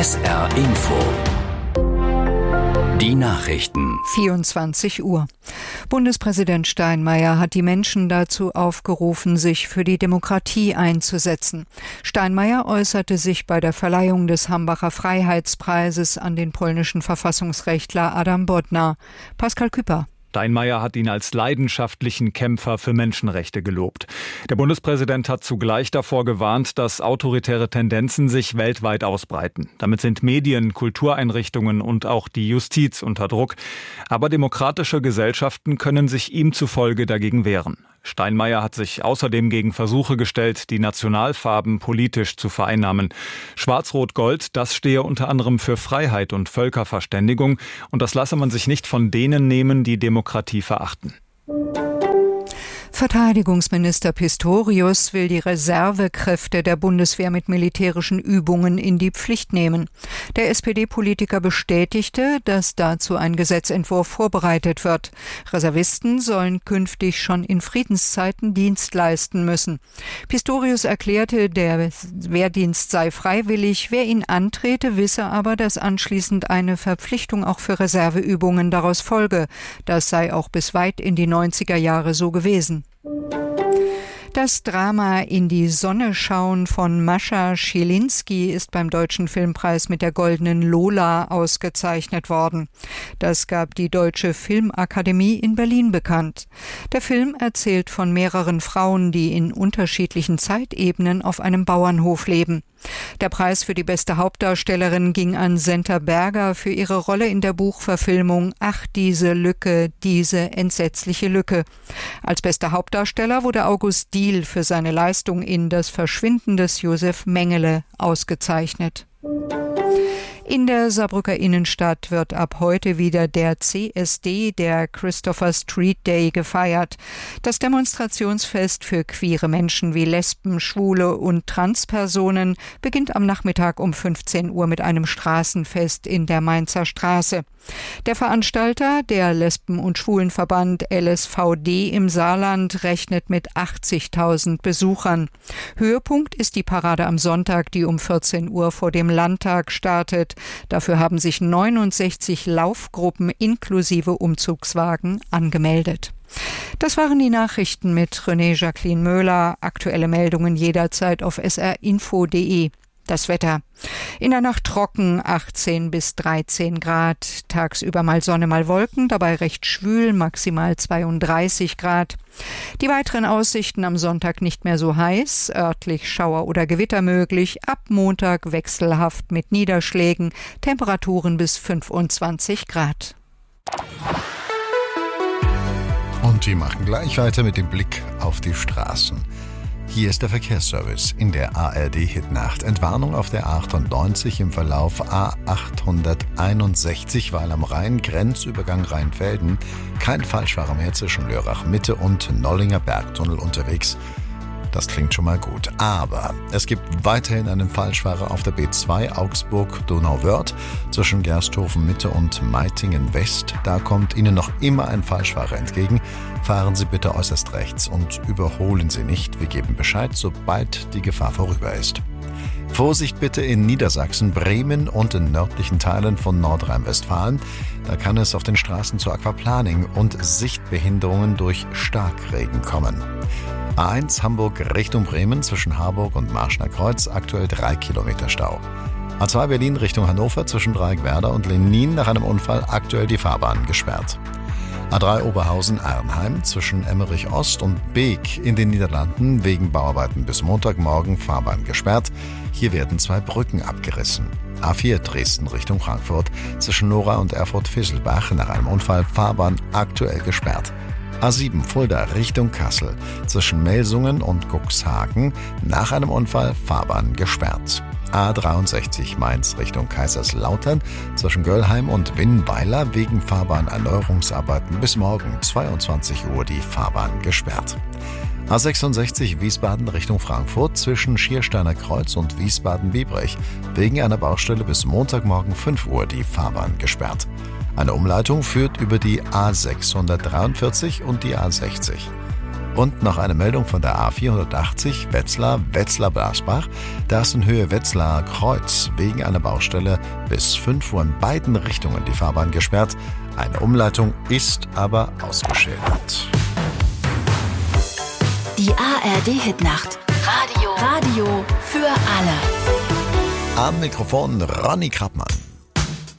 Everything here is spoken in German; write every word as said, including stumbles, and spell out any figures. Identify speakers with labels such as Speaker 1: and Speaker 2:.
Speaker 1: S R Info. Die Nachrichten.
Speaker 2: vierundzwanzig Uhr. Bundespräsident Steinmeier hat die Menschen dazu aufgerufen, sich für die Demokratie einzusetzen. Steinmeier äußerte sich bei der Verleihung des Hambacher Freiheitspreises an den polnischen Verfassungsrechtler Adam Bodnar. Pascal Küpper.
Speaker 3: Steinmeier hat ihn als leidenschaftlichen Kämpfer für Menschenrechte gelobt. Der Bundespräsident hat zugleich davor gewarnt, dass autoritäre Tendenzen sich weltweit ausbreiten. Damit sind Medien, Kultureinrichtungen und auch die Justiz unter Druck. Aber demokratische Gesellschaften können sich ihm zufolge dagegen wehren. Steinmeier hat sich außerdem gegen Versuche gestellt, die Nationalfarben politisch zu vereinnahmen. Schwarz-Rot-Gold, das stehe unter anderem für Freiheit und Völkerverständigung, und das lasse man sich nicht von denen nehmen, die Demokratie verachten.
Speaker 2: Verteidigungsminister Pistorius will die Reservekräfte der Bundeswehr mit militärischen Übungen in die Pflicht nehmen. Der S P D-Politiker bestätigte, dass dazu ein Gesetzentwurf vorbereitet wird. Reservisten sollen künftig schon in Friedenszeiten Dienst leisten müssen. Pistorius erklärte, der Wehrdienst sei freiwillig. Wer ihn antrete, wisse aber, dass anschließend eine Verpflichtung auch für Reserveübungen daraus folge. Das sei auch bis weit in die neunziger Jahre so gewesen. Das Drama In die Sonne schauen von Mascha Schielinski ist beim Deutschen Filmpreis mit der Goldenen Lola ausgezeichnet worden. Das gab die Deutsche Filmakademie in Berlin bekannt. Der Film erzählt von mehreren Frauen, die in unterschiedlichen Zeitebenen auf einem Bauernhof leben. Der Preis für die beste Hauptdarstellerin ging an Senta Berger für ihre Rolle in der Buchverfilmung Ach, diese Lücke, diese entsetzliche Lücke. Als bester Hauptdarsteller wurde August Diehl für seine Leistung in Das Verschwinden des Josef Mengele ausgezeichnet. In der Saarbrücker Innenstadt wird ab heute wieder der C S D, der Christopher Street Day, gefeiert. Das Demonstrationsfest für queere Menschen wie Lesben, Schwule und Transpersonen beginnt am Nachmittag um fünfzehn Uhr mit einem Straßenfest in der Mainzer Straße. Der Veranstalter, der Lesben- und Schwulenverband L S V D im Saarland, rechnet mit achtzigtausend Besuchern. Höhepunkt ist die Parade am Sonntag, die um vierzehn Uhr vor dem Landtag startet. Dafür haben sich neunundsechzig Laufgruppen inklusive Umzugswagen angemeldet. Das waren die Nachrichten mit René Jacqueline Möhler. Aktuelle Meldungen jederzeit auf s r info punkt d e. Das Wetter. In der Nacht trocken, achtzehn bis dreizehn Grad. Tagsüber mal Sonne, mal Wolken, dabei recht schwül, maximal zweiunddreißig Grad. Die weiteren Aussichten am Sonntag nicht mehr so heiß, örtlich Schauer oder Gewitter möglich. Ab Montag wechselhaft mit Niederschlägen, Temperaturen bis fünfundzwanzig Grad.
Speaker 4: Und wir machen gleich weiter mit dem Blick auf die Straßen. Hier ist der Verkehrsservice in der A R D-Hitnacht. Entwarnung auf der A achtundneunzig im Verlauf A achthunderteinundsechzig, weil am Rhein, Grenzübergang Rheinfelden, kein Falschfahrer mehr zwischen Lörrach Mitte und Nollinger Bergtunnel unterwegs. Das klingt schon mal gut. Aber es gibt weiterhin einen Falschfahrer auf der B zwei Augsburg-Donauwörth zwischen Gersthofen Mitte und Meitingen West. Da kommt Ihnen noch immer ein Falschfahrer entgegen. Fahren Sie bitte äußerst rechts und überholen Sie nicht. Wir geben Bescheid, sobald die Gefahr vorüber ist. Vorsicht bitte in Niedersachsen, Bremen und in nördlichen Teilen von Nordrhein-Westfalen. Da kann es auf den Straßen zu Aquaplaning und Sichtbehinderungen durch Starkregen kommen. A eins Hamburg Richtung Bremen zwischen Harburg und Marschner Kreuz, aktuell drei Kilometer Stau. A zwei Berlin Richtung Hannover zwischen Dreieckwerder und Lenin, nach einem Unfall aktuell die Fahrbahn gesperrt. A drei Oberhausen-Arnheim zwischen Emmerich Ost und Beek in den Niederlanden wegen Bauarbeiten bis Montagmorgen Fahrbahn gesperrt. Hier werden zwei Brücken abgerissen. A vier Dresden Richtung Frankfurt zwischen Nora und Erfurt-Fisselbach, nach einem Unfall Fahrbahn aktuell gesperrt. A sieben Fulda Richtung Kassel zwischen Melsungen und Cuxhagen, nach einem Unfall Fahrbahn gesperrt. A dreiundsechzig Mainz Richtung Kaiserslautern zwischen Göllheim und Winnweiler wegen Fahrbahnerneuerungsarbeiten bis morgen zweiundzwanzig Uhr die Fahrbahn gesperrt. A sechsundsechzig Wiesbaden Richtung Frankfurt zwischen Schiersteiner Kreuz und Wiesbaden-Biebrich wegen einer Baustelle bis Montagmorgen fünf Uhr die Fahrbahn gesperrt. Eine Umleitung führt über die A sechshundertdreiundvierzig und die A sechzig. Und noch eine Meldung von der A vierhundertachtzig Wetzlar, Wetzlar-Blasbach. Da ist in Höhe Wetzlar-Kreuz wegen einer Baustelle bis fünf Uhr in beiden Richtungen die Fahrbahn gesperrt. Eine Umleitung ist aber ausgeschildert.
Speaker 5: Die A R D-Hitnacht. Radio. Radio für alle.
Speaker 4: Am Mikrofon Ronny Krappmann.